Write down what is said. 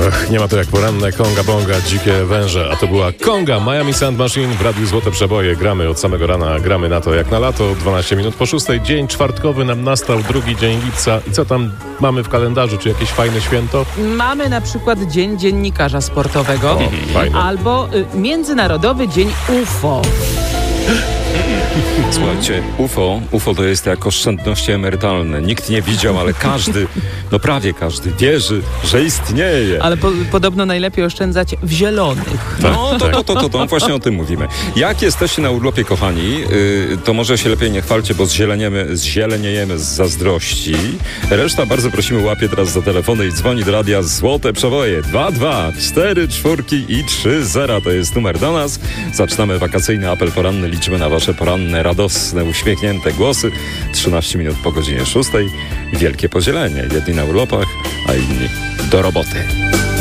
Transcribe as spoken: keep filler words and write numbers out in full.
Ach, nie ma to jak poranne Konga Bonga, dzikie węże. A to była Konga, Miami Sound Machine w Radiu Złote Przeboje. Gramy od samego rana, gramy na to jak na lato. dwanaście minut po szóstej. Dzień czwartkowy nam nastał, drugi dzień lipca. I co tam mamy w kalendarzu? Czy jakieś fajne święto? Mamy na przykład Dzień Dziennikarza Sportowego. O, fajne. Albo y, Międzynarodowy Dzień U F O. Słuchajcie, U F O, U F O to jest jak oszczędności emerytalne. Nikt nie widział, ale każdy, no prawie każdy wierzy, że istnieje. Ale po, podobno najlepiej oszczędzać w zielonych. No to, to, to, to, to właśnie o tym mówimy. Jak jesteście na urlopie, kochani, yy, to może się lepiej nie chwalcie, bo zzieleniemy, zzieleniejemy z zazdrości. Reszta bardzo prosimy, łapie teraz za telefony i dzwoni do radia Złote Przeboje. dwa dwa cztery czwórki i trzy zera to jest numer do nas. Zaczynamy wakacyjny apel poranny, liczymy na wasze poranne, radosne, uśmiechnięte głosy. trzynaście minut po godzinie szóstej. Wielkie podzielenie. Jedni na urlopach, a inni do roboty.